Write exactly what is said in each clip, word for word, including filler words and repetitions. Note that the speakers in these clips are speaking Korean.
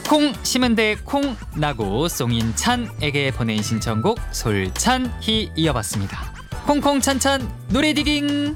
콩 심은 데 콩 나고 송인 찬에게 보낸 신청곡 솔찬히 이어봤습니다. 콩콩 찬찬 노래 디깅.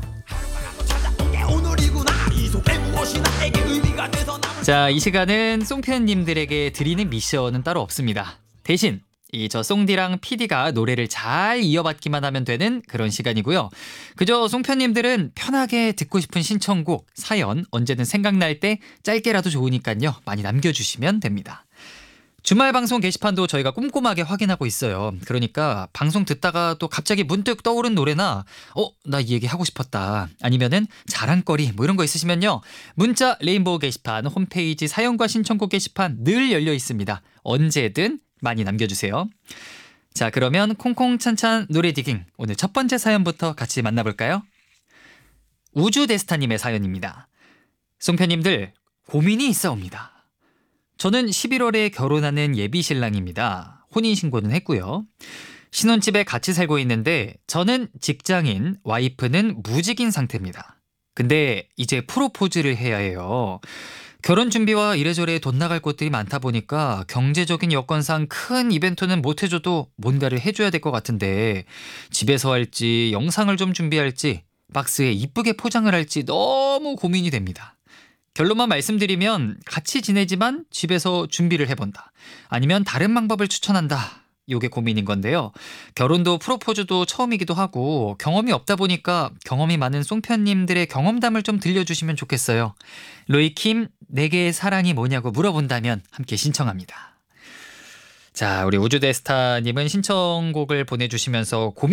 자, 이 시간은 송편님들에게 드리는 미션은 따로 없습니다. 대신 이 저 송디랑 피디가 노래를 잘 이어받기만 하면 되는 그런 시간이고요. 그저 송편님들은 편하게 듣고 싶은 신청곡, 사연 언제든 생각날 때 짧게라도 좋으니까요. 많이 남겨주시면 됩니다. 주말 방송 게시판도 저희가 꼼꼼하게 확인하고 있어요. 그러니까 방송 듣다가 또 갑자기 문득 떠오른 노래나 어, 나 이 얘기 하고 싶었다. 아니면은 자랑거리 뭐 이런 거 있으시면요. 문자 레인보우 게시판 홈페이지 사연과 신청곡 게시판 늘 열려 있습니다. 언제든 많이 남겨주세요. 자, 그러면 콩콩찬찬 노래 디깅 오늘 첫 번째 사연부터 같이 만나볼까요? 우주데스타님의 사연입니다. 송편님들 고민이 있어옵니다. 저는 십일월에 결혼하는 예비신랑입니다. 혼인신고는 했고요. 신혼집에 같이 살고 있는데 저는 직장인, 와이프는 무직인 상태입니다. 근데 이제 프로포즈를 해야 해요. 결혼 준비와 이래저래 돈 나갈 곳들이 많다 보니까 경제적인 여건상 큰 이벤트는 못 해줘도 뭔가를 해줘야 될 것 같은데 집에서 할지 영상을 좀 준비할지 박스에 이쁘게 포장을 할지 너무 고민이 됩니다. 결론만 말씀드리면 같이 지내지만 집에서 준비를 해본다. 아니면 다른 방법을 추천한다. 요게 고민인 건데요. 결혼도 프로포즈도 처음이기도 하고 경험이 없다 보니까 경험이 많은 송편님들의 경험담을 좀 들려주시면 좋겠어요. 로이킴, 내게 사랑이 뭐냐고 물어본다면 함께 신청합니다. 자, 우리 우주데스타님은 신청곡을 보내주시면서 고민